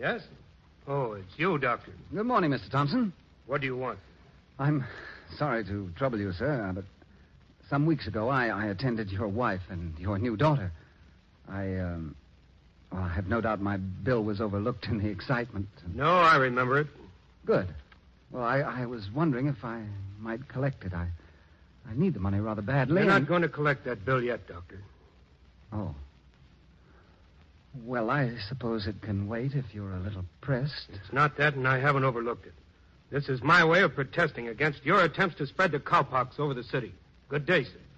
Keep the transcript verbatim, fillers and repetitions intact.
Yes? Oh, it's you, Doctor. Good morning, Mister Thompson. What do you want? I'm sorry to trouble you, sir, but some weeks ago I, I attended your wife and your new daughter. I, um... Well, I have no doubt my bill was overlooked in the excitement. No, I remember it. Good. Well, I, I was wondering if I might collect it. I I need the money rather badly. You're not and... going to collect that bill yet, Doctor. Oh. Well, I suppose it can wait if you're a little pressed. It's not that, and I haven't overlooked it. This is my way of protesting against your attempts to spread the cowpox over the city. Good day, sir.